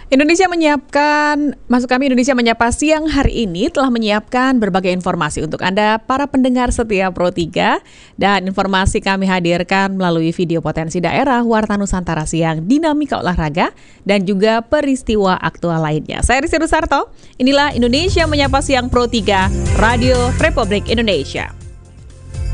Indonesia Menyapa siang hari ini telah menyiapkan berbagai informasi untuk Anda para pendengar setia Pro 3, dan informasi kami hadirkan melalui video potensi daerah, Warta Nusantara siang, dinamika olahraga, dan juga peristiwa aktual lainnya. Saya Rizky Rusarto, inilah Indonesia Menyapa siang Pro 3, Radio Republik Indonesia.